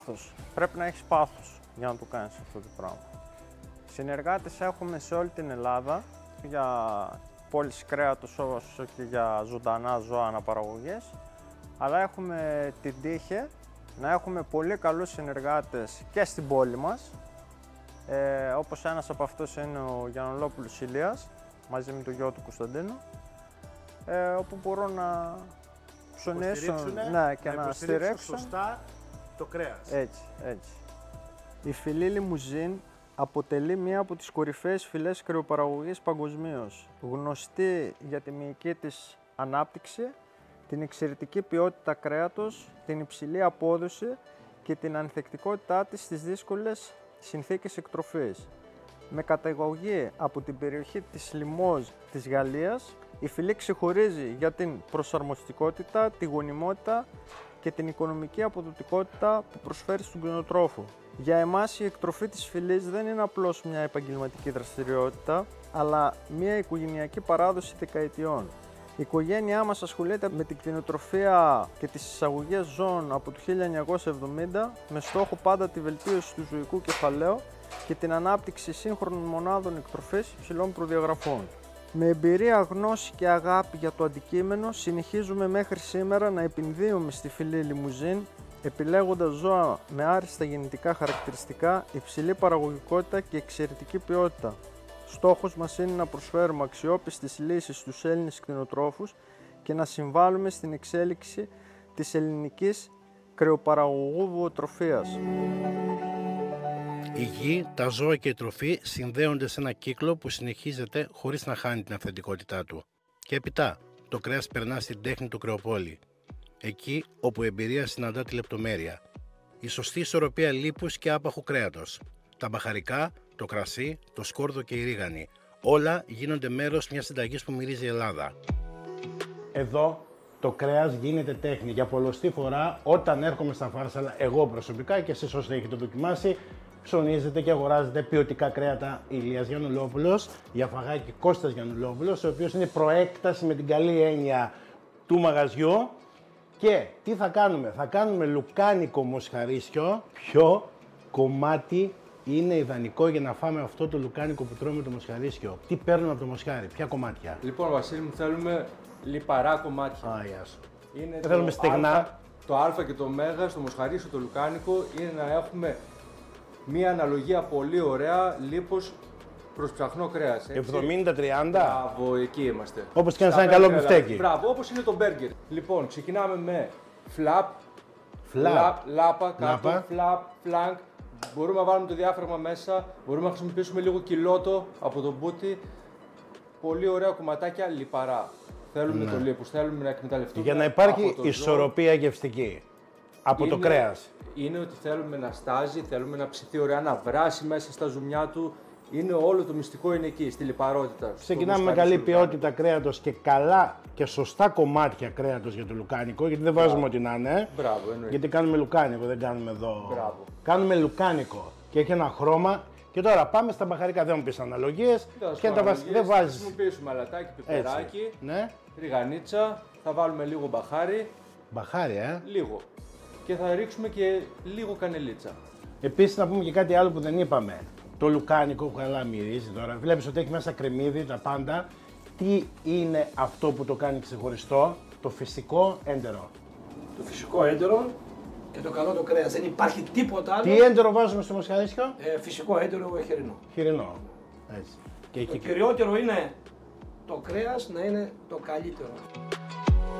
Πρέπει να έχεις πάθος για να το κάνεις αυτό το πράγμα. Συνεργάτες έχουμε σε όλη την Ελλάδα για πώληση κρέατος όσο και για ζωντανά ζώα αναπαραγωγές, αλλά έχουμε την τύχη να έχουμε πολύ καλούς συνεργάτες και στην πόλη μας, όπως ένας από αυτούς είναι ο Γιαννολόπουλος Ηλίας, μαζί με τον γιο του Κωνσταντίνο, όπου μπορούν να ψωνίσουν και να στηρίξουν σωστά το κρέας. Έτσι. Η φυλή Λιμουζίν αποτελεί μία από τις κορυφαίες φυλές κρεοπαραγωγής παγκοσμίως, γνωστή για τη μυϊκή της ανάπτυξη, την εξαιρετική ποιότητα κρέατος, την υψηλή απόδοση και την ανθεκτικότητά της στις δύσκολες συνθήκες εκτροφής. Με καταγωγή από την περιοχή της Λιμόζ της Γαλλίας, η φυλή ξεχωρίζει για την προσαρμοστικότητα, τη γονιμότητα και την οικονομική αποδοτικότητα που προσφέρει στον κτηνοτρόφο. Για εμάς η εκτροφή της φυλής δεν είναι απλώς μια επαγγελματική δραστηριότητα, αλλά μια οικογενειακή παράδοση δεκαετιών. Η οικογένειά μας ασχολείται με την κτηνοτροφία και τις εισαγωγές ζώων από το 1970 με στόχο πάντα τη βελτίωση του ζωικού κεφαλαίου και την ανάπτυξη σύγχρονων μονάδων εκτροφής υψηλών προδιαγραφών. Με εμπειρία, γνώση και αγάπη για το αντικείμενο, συνεχίζουμε μέχρι σήμερα να επενδύουμε στη φυλή Λιμουζίν, επιλέγοντας ζώα με άριστα γεννητικά χαρακτηριστικά, υψηλή παραγωγικότητα και εξαιρετική ποιότητα. Στόχος μας είναι να προσφέρουμε αξιόπιστες λύσεις στους Έλληνες κτηνοτρόφους και να συμβάλλουμε στην εξέλιξη της ελληνικής κρεοπαραγωγού βοοτροφίας. Η γη, τα ζώα και η τροφή συνδέονται σε ένα κύκλο που συνεχίζεται χωρίς να χάνει την αυθεντικότητά του. Και έπειτα, το κρέας περνά στην τέχνη του κρεοπόλη. Εκεί όπου η εμπειρία συναντά τη λεπτομέρεια. Η σωστή ισορροπία λίπους και άπαχου κρέατος. Τα μπαχαρικά, το κρασί, το σκόρδο και η ρίγανη. Όλα γίνονται μέρος μιας συνταγής που μυρίζει η Ελλάδα. Εδώ το κρέας γίνεται τέχνη. Για πολλοστή φορά όταν έρχομαι στα Φάρσαλα, εγώ προσωπικά και εσείς όσοι έχετε δοκιμάσει, ψωνίζετε και αγοράζετε ποιοτικά κρέατα Ηλίας Γιαννουλόπουλος, για φαγάκι Κώστας Γιαννουλόπουλος, ο οποίος είναι προέκταση με την καλή έννοια του μαγαζιού. Και τι θα κάνουμε? Θα κάνουμε λουκάνικο μοσχαρίσιο. Ποιο κομμάτι είναι ιδανικό για να φάμε αυτό το λουκάνικο που τρώμε το μοσχαρίσιο? Τι παίρνουμε από το μοσχάρι, ποια κομμάτια? Λοιπόν, Βασίλη μου, θέλουμε λιπαρά κομμάτια. Γεια σου. Είναι Δεν θέλουμε στεγνά. Το α και το μέγα στο μοσχαρίσιο, το λουκάνικο, είναι να έχουμε μία αναλογία πολύ ωραία λίπος προς ψαχνό κρέας. 70-30. Μπράβο, εκεί είμαστε. Όπως και ένα καλό μπιφτέκι. Μπράβο, όπως είναι το μπέργκερ. Λοιπόν, ξεκινάμε με φλαπ, λάπα, κάτω, φλαπ, φλανκ. Μπορούμε να βάλουμε το διάφραγμα μέσα, μπορούμε να χρησιμοποιήσουμε λίγο κιλότο από το μπούτι. Πολύ ωραία κομματάκια λιπαρά. Θέλουμε το λίπος, θέλουμε να εκμεταλλευτούμε. Για να υπάρχει ισορροπία γευστική από το κρέας. Είναι ότι θέλουμε να στάζει, θέλουμε να ψηθεί ωραία, να βράσει μέσα στα ζουμιά του. Είναι όλο το μυστικό είναι εκεί, στη λιπαρότητα. Ξεκινάμε με καλή ποιότητα κρέατος και καλά και σωστά κομμάτια κρέατος για το λουκάνικο, γιατί δεν βάζουμε ό,τι να είναι. Μπράβο, εννοείται. Γιατί κάνουμε λουκάνικο, δεν κάνουμε εδώ. Μπράβο. Κάνουμε λουκάνικο και έχει ένα χρώμα. Και τώρα πάμε στα μπαχαρικά, δεν μου πεις αναλογίες. Δεν βάζεις. Θα χρησιμοποιήσουμε αλατάκι, πιπεράκι, ριγανίτσα, θα βάλουμε λίγο μπαχάρι. Μπαχάρι, Λίγο. Και θα ρίξουμε και λίγο κανελίτσα. Επίσης να πούμε και κάτι άλλο που δεν είπαμε. Το λουκάνικο που καλά μυρίζει τώρα. Βλέπεις ότι έχει μέσα κρεμμύδι, τα πάντα. Τι είναι αυτό που το κάνει ξεχωριστό? Το φυσικό έντερο. Το φυσικό έντερο και το καλό το κρέας. Δεν υπάρχει τίποτα άλλο. Τι έντερο βάζουμε στο μοσχαρίσιο? Φυσικό έντερο χοιρινό. Χοιρινό. Έτσι. Το κυριότερο είναι το κρέας να είναι το καλύτερο.